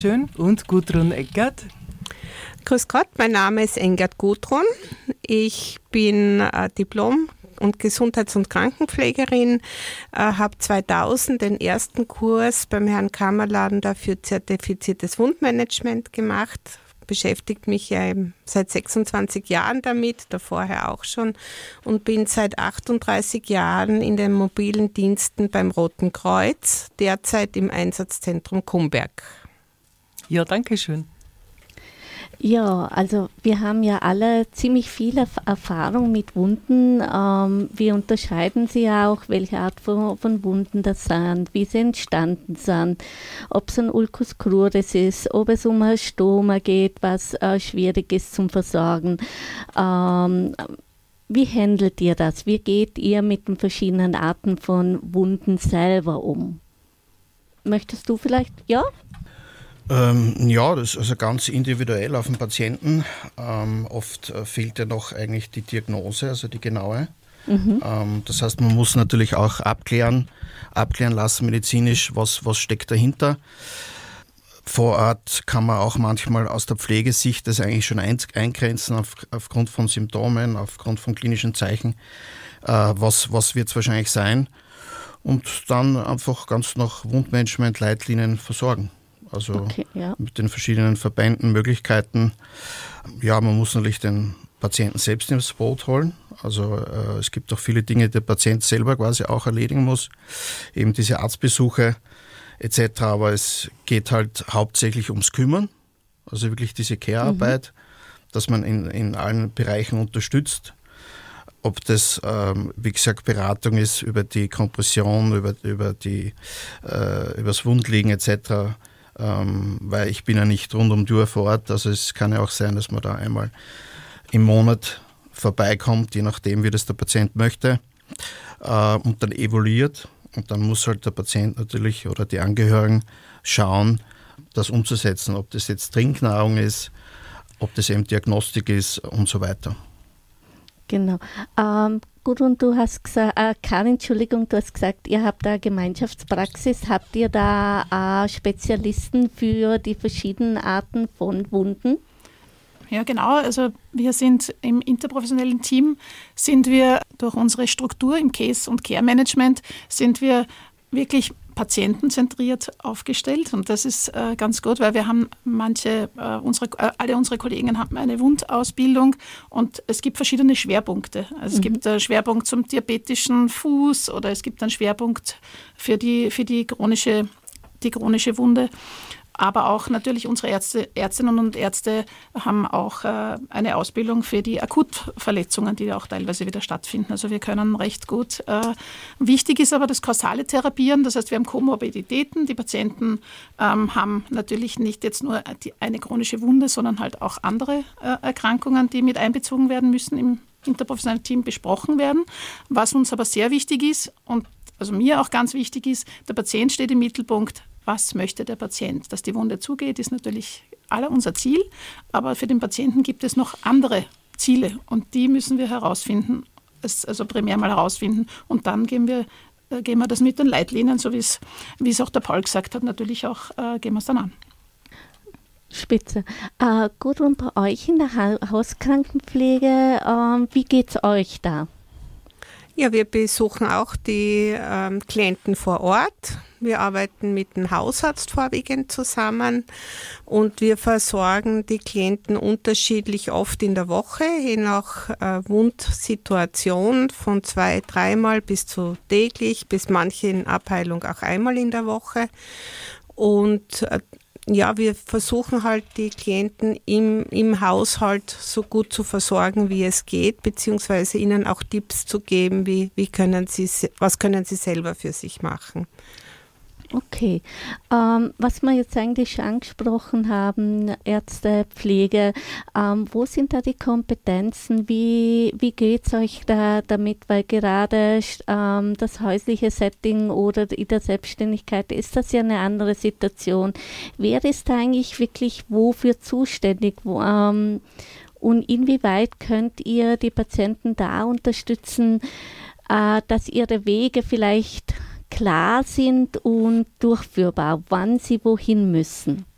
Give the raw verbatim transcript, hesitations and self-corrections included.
Schön. Und Gudrun Eckert. Grüß Gott, mein Name ist Engert Gudrun. Ich bin äh, Diplom- und Gesundheits- und Krankenpflegerin, äh, habe zweitausend den ersten Kurs beim Herrn Kammerladen für zertifiziertes Wundmanagement gemacht. Beschäftigt mich ja eben seit sechsundzwanzig Jahren damit, da vorher auch schon, und bin seit achtunddreißig Jahren in den mobilen Diensten beim Roten Kreuz, derzeit im Einsatzzentrum Kumberg. Ja, danke schön. Ja, also wir haben ja alle ziemlich viel Erfahrung mit Wunden. Ähm, wir unterscheiden sie auch, welche Art von, von Wunden das sind, wie sie entstanden sind, ob es ein Ulcus crurus ist, ob es um ein Stoma geht, was äh, schwierig ist zum Versorgen. Ähm, wie handelt ihr das? Wie geht ihr mit den verschiedenen Arten von Wunden selber um? Möchtest du vielleicht, ja? Ähm, ja, das ist also ganz individuell auf den Patienten. Ähm, oft äh, fehlt ja noch eigentlich die Diagnose, also die genaue. Mhm. Ähm, das heißt, man muss natürlich auch abklären, abklären lassen medizinisch, was, was steckt dahinter. Vor Ort kann man auch manchmal aus der Pflegesicht das eigentlich schon eingrenzen auf, aufgrund von Symptomen, aufgrund von klinischen Zeichen. Äh, was was wird es wahrscheinlich sein? Und dann einfach ganz nach Wundmanagement-Leitlinien versorgen. Also okay, ja. Mit den verschiedenen Verbänden, Möglichkeiten. Ja, man muss natürlich den Patienten selbst ins Boot holen. Also äh, es gibt auch viele Dinge, die der Patient selber quasi auch erledigen muss. Eben diese Arztbesuche et cetera. Aber es geht halt hauptsächlich ums Kümmern. Also wirklich diese Care-Arbeit, mhm. dass man in, in allen Bereichen unterstützt. Ob das, ähm, wie gesagt, Beratung ist über die Kompression, über, über, die, äh, über das Wundliegen et cetera. Ähm, weil ich bin ja nicht rund um die Uhr vor Ort, also es kann ja auch sein, dass man da einmal im Monat vorbeikommt, je nachdem, wie das der Patient möchte, äh, und dann evaluiert, und dann muss halt der Patient natürlich oder die Angehörigen schauen, das umzusetzen, ob das jetzt Trinknahrung ist, ob das eben Diagnostik ist und so weiter. Genau. Ähm, gut, und du hast gesagt, äh, Karin, Entschuldigung, du hast gesagt, ihr habt da Gemeinschaftspraxis. Habt ihr da äh, Spezialisten für die verschiedenen Arten von Wunden? Ja, genau. Also wir sind im interprofessionellen Team, sind wir durch unsere Struktur im Case- und Care-Management, sind wir wirklich patientenzentriert aufgestellt, und das ist äh, ganz gut, weil wir haben manche, äh, unsere, äh, alle unsere Kollegen haben eine Wundausbildung, und es gibt verschiedene Schwerpunkte. Also mhm. es gibt einen Schwerpunkt zum diabetischen Fuß, oder es gibt einen Schwerpunkt für die, für die chronische, die chronische Wunde. Aber auch natürlich unsere Ärzte, Ärztinnen und Ärzte haben auch äh, eine Ausbildung für die Akutverletzungen, die auch teilweise wieder stattfinden. Also wir können recht gut. Äh, wichtig ist aber das kausale Therapieren. Das heißt, wir haben Komorbiditäten. Die Patienten ähm, haben natürlich nicht jetzt nur die, eine chronische Wunde, sondern halt auch andere äh, Erkrankungen, die mit einbezogen werden müssen, im interprofessionellen Team besprochen werden. Was uns aber sehr wichtig ist und also mir auch ganz wichtig ist, der Patient steht im Mittelpunkt. Was möchte der Patient? Dass die Wunde zugeht, ist natürlich aller unser Ziel, aber für den Patienten gibt es noch andere Ziele, und die müssen wir herausfinden, also primär mal herausfinden, und dann gehen wir, äh, gehen wir das mit den Leitlinien, so wie es, wie es auch der Paul gesagt hat, natürlich auch, äh, gehen wir es dann an. Spitze. Äh, gut, und bei euch in der ha- Hauskrankenpflege, äh, wie geht es euch da? Ja, wir besuchen auch die ähm, Klienten vor Ort. Wir arbeiten mit dem Hausarzt vorwiegend zusammen, und wir versorgen die Klienten unterschiedlich oft in der Woche, je nach äh, Wundsituation, von zwei, dreimal bis zu täglich, bis manche in Abheilung auch einmal in der Woche. Und äh, ja, wir versuchen halt die Klienten im, im Haushalt so gut zu versorgen, wie es geht, beziehungsweise ihnen auch Tipps zu geben, wie, wie können sie, was können sie selber für sich machen. Okay, ähm, was wir jetzt eigentlich schon angesprochen haben, Ärzte, Pflege, ähm, wo sind da die Kompetenzen, wie, wie geht es euch da damit, weil gerade ähm, das häusliche Setting oder in der Selbstständigkeit ist das ja eine andere Situation. Wer ist da eigentlich wirklich wofür zuständig, wo, ähm, und inwieweit könnt ihr die Patienten da unterstützen, äh, dass ihre Wege vielleicht klar sind und durchführbar, wann sie wohin müssen?